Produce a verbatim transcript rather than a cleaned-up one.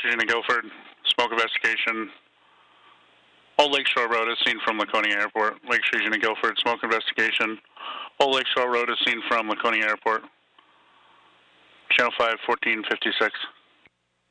Eugenia Guilford, smoke investigation. Old Lakeshore Road is seen from Laconia Airport. Lakeshore Eugenia Guilford, smoke investigation. Old Lakeshore Road is seen from Laconia Airport. Channel five, fourteen fifty-six.